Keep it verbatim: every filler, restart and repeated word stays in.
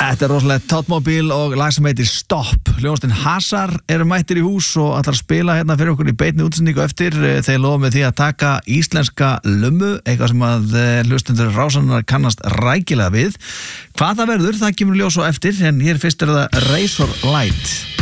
Þetta er rosalega Totmobil og lag sem heitir Stopp. Hljómsveitin Hasar eru mættir í hús og ætlar að spila hérna fyrir okkur í beinni útsendingu eftir. Þeir lofa með því að taka íslenska lummu, eitthvað sem að hlustendur Rásarinnar kannast rækilega við. Hvað það verður, það kemur ljós á eftir, en hér fyrst er það Razor Light.